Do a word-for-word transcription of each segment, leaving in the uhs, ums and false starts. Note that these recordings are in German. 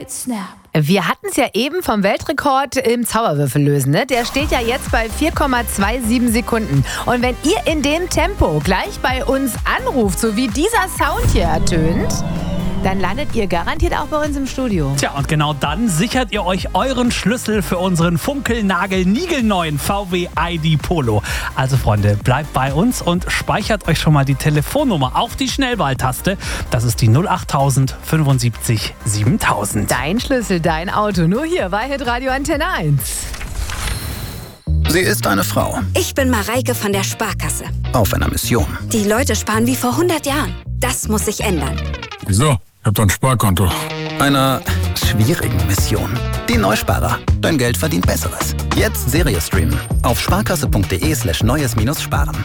Great Snap. Wir hatten es ja eben vom Weltrekord im Zauberwürfel lösen, ne? Der steht ja jetzt bei vier Komma siebenundzwanzig Sekunden. Und wenn ihr in dem Tempo gleich bei uns anruft, so wie dieser Sound hier ertönt, dann landet ihr garantiert auch bei uns im Studio. Tja, und genau dann sichert ihr euch euren Schlüssel für unseren funkelnagel-niegelneuen V W I D Polo. Also Freunde, bleibt bei uns und speichert euch schon mal die Telefonnummer auf die Schnellwahltaste. Das ist die null achttausend fünfundsiebzig siebentausend. Dein Schlüssel, dein Auto, nur hier bei Hitradio Antenne eins. Sie ist eine Frau. Ich bin Mareike von der Sparkasse. Auf einer Mission. Die Leute sparen wie vor hundert Jahren. Das muss sich ändern. Wieso? Ich hab doch ein Sparkonto. Einer schwierigen Mission. Die Neusparer. Dein Geld verdient Besseres. Jetzt Serie streamen. Auf sparkasse.de slash neues minus sparen.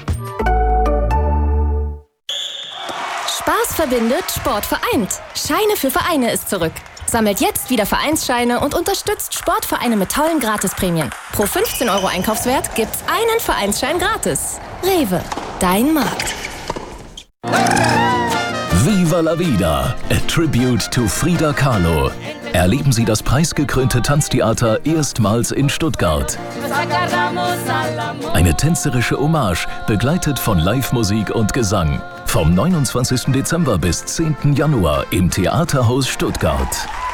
Spaß verbindet, Sport vereint. Scheine für Vereine ist zurück. Sammelt jetzt wieder Vereinsscheine und unterstützt Sportvereine mit tollen Gratisprämien. Pro fünfzehn Euro Einkaufswert gibt's einen Vereinsschein gratis. Rewe, dein Markt. Viva la Vida, a tribute to Frida Kahlo. Erleben Sie das preisgekrönte Tanztheater erstmals in Stuttgart. Eine tänzerische Hommage, begleitet von Live-Musik und Gesang. Vom neunundzwanzigsten Dezember bis zehnten Januar im Theaterhaus Stuttgart.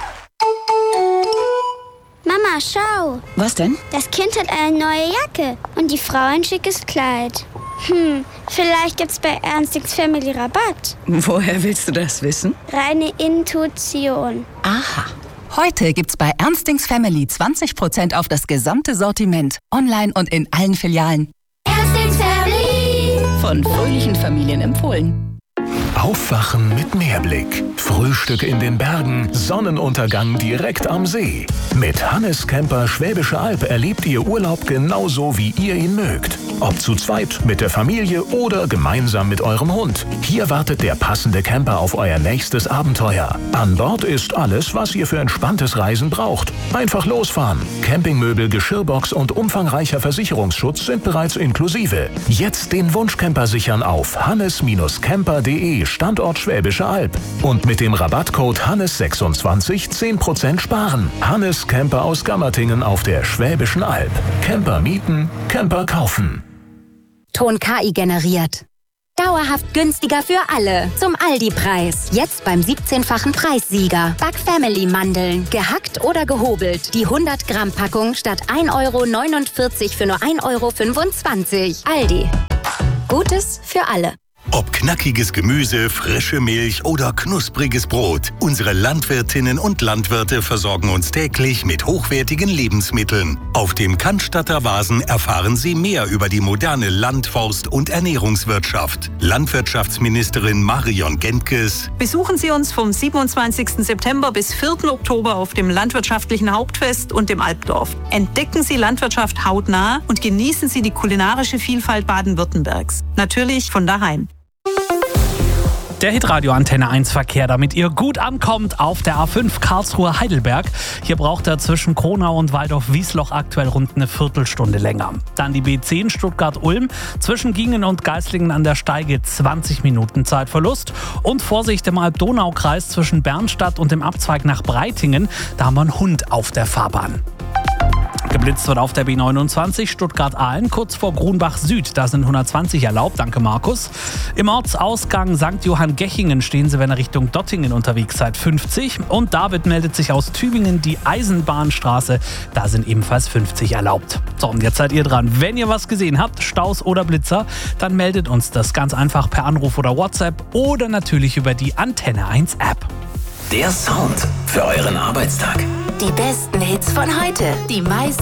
Mama, schau. Was denn? Das Kind hat eine neue Jacke und die Frau ein schickes Kleid. Hm, vielleicht gibt's bei Ernstings Family Rabatt. Woher willst du das wissen? Reine Intuition. Aha. Heute gibt's bei Ernstings Family zwanzig Prozent auf das gesamte Sortiment. Online und in allen Filialen. Ernstings Family. Von fröhlichen Familien empfohlen. Aufwachen mit Meerblick. Frühstück in den Bergen, Sonnenuntergang direkt am See. Mit Hannes Camper Schwäbische Alb erlebt ihr Urlaub genauso, wie ihr ihn mögt. Ob zu zweit, mit der Familie oder gemeinsam mit eurem Hund. Hier wartet der passende Camper auf euer nächstes Abenteuer. An Bord ist alles, was ihr für entspanntes Reisen braucht. Einfach losfahren. Campingmöbel, Geschirrbox und umfangreicher Versicherungsschutz sind bereits inklusive. Jetzt den Wunschcamper sichern auf hannes camper punkt de Standort Schwäbische Alb. Und mit dem Rabattcode Hannes sechsundzwanzig zehn Prozent sparen. Hannes Camper aus Gammertingen auf der Schwäbischen Alb. Camper mieten, Camper kaufen. Ton K I generiert. Dauerhaft günstiger für alle. Zum Aldi-Preis. Jetzt beim siebzehnfachen Preissieger. Back Family Mandeln. Gehackt oder gehobelt. Die hundert Gramm Packung statt ein Euro neunundvierzig für nur ein Euro fünfundzwanzig. Aldi. Gutes für alle. Ob knackiges Gemüse, frische Milch oder knuspriges Brot, unsere Landwirtinnen und Landwirte versorgen uns täglich mit hochwertigen Lebensmitteln. Auf dem Cannstatter Vasen erfahren Sie mehr über die moderne Land-, Forst- und Ernährungswirtschaft. Landwirtschaftsministerin Marion Gentges. Besuchen Sie uns vom siebenundzwanzigsten September bis vierten Oktober auf dem Landwirtschaftlichen Hauptfest und dem Alpdorf. Entdecken Sie Landwirtschaft hautnah und genießen Sie die kulinarische Vielfalt Baden-Württembergs. Natürlich von daheim. Der Hitradio Antenne eins Verkehr, damit ihr gut ankommt auf der A fünf Karlsruhe-Heidelberg. Hier braucht er zwischen Kronau und Waldorf-Wiesloch aktuell rund eine Viertelstunde länger. Dann die B zehn Stuttgart-Ulm, zwischen Gingen und Geislingen an der Steige zwanzig Minuten Zeitverlust. Und Vorsicht im Alb-Donau-Kreis zwischen Bernstadt und dem Abzweig nach Breitingen, da haben wir einen Hund auf der Fahrbahn. Geblitzt wird auf der B neunundzwanzig Stuttgart-Ahlen, kurz vor Grunbach Süd. Da sind hundertzwanzig erlaubt, danke Markus. Im Ortsausgang Sankt Johann-Gechingen stehen Sie, wenn ihr Richtung Dottingen unterwegs seid, fünfzig. Und David meldet sich aus Tübingen die Eisenbahnstraße. Da sind ebenfalls fünfzig erlaubt. So, und jetzt seid ihr dran. Wenn ihr was gesehen habt, Staus oder Blitzer, dann meldet uns das ganz einfach per Anruf oder WhatsApp oder natürlich über die Antenne eins App. Der Sound für euren Arbeitstag. Die besten Hits von heute. Die meisten